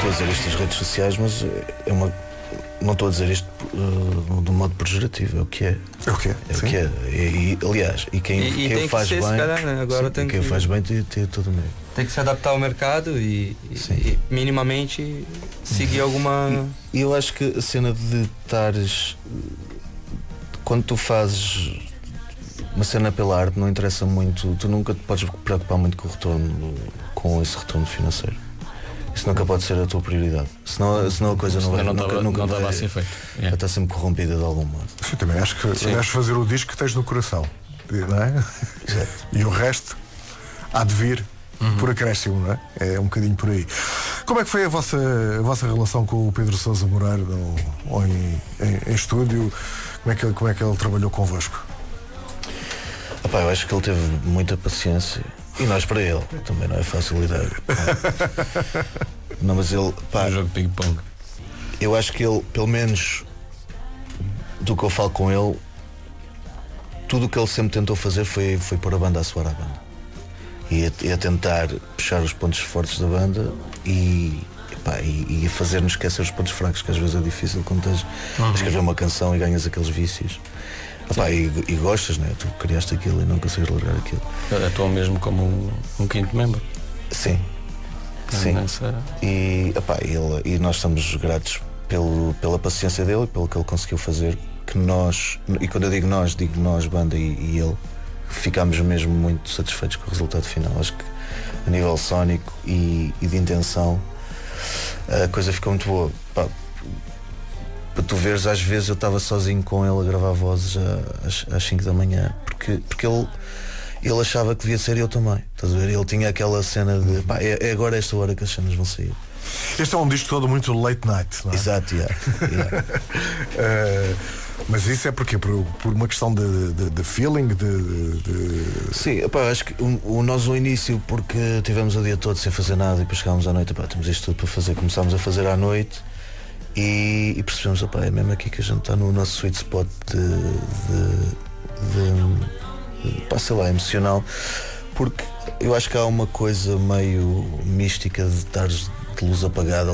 estou a dizer isto nas redes sociais, mas é uma. Não estou a dizer isto de um modo pejorativo, é o que é. É o que é. É o que é. E, aliás, quem faz bem. Né? Agora sim, quem faz bem tem todo o meio. Tem que se adaptar ao mercado e minimamente seguir alguma. E eu acho que a cena de estares. Quando tu fazes uma cena pela arte, não interessa muito. Tu nunca te podes preocupar muito com o retorno, com esse retorno financeiro. Isso nunca pode ser a tua prioridade. Senão a coisa nunca estava assim feito. Vai estar sempre corrompida de algum modo. Sim, também acho que deves fazer o disco que tens no coração, não é? Exato. E o resto há de vir por acréscimo, não é? É um bocadinho por aí. Como é que foi a vossa relação com o Pedro Sousa Moreira em estúdio? Como é que ele trabalhou convosco? Eu acho que ele teve muita paciência. E nós para ele, também não é fácil lidar. Não, mas ele. Um jogo de ping-pong. Eu acho que ele, pelo menos do que eu falo com ele, tudo o que ele sempre tentou fazer foi pôr a banda a soar à banda. E a tentar puxar os pontos fortes da banda e a fazer-nos esquecer os pontos fracos, que às vezes é difícil quando estás a escrever uma canção e ganhas aqueles vícios. E gostas, né? Tu criaste aquilo e não consegues largar aquilo. Atuam mesmo como um quinto membro. Sim. Sim. E nós estamos gratos pela paciência dele, pelo que ele conseguiu fazer. Que nós, e quando eu digo nós, banda e ele, ficámos mesmo muito satisfeitos com o resultado final. Acho que a nível sónico e de intenção a coisa ficou muito boa. Para tu veres, às vezes eu estava sozinho com ele a gravar vozes às 5 da manhã, porque ele achava que devia ser eu também. Estás a ver? Ele tinha aquela cena de é agora esta hora que as cenas vão sair. Este é um disco todo muito late night, não é? Exato, yeah. Mas isso é porque por uma questão de feeling, Sim, acho que nós no início, porque tivemos o dia todo sem fazer nada e depois chegámos à noite, temos isto tudo para fazer, começámos a fazer à noite. E percebemos, é mesmo aqui que a gente está no nosso sweet spot sei lá, emocional, porque eu acho que há uma coisa meio mística de estares de luz apagada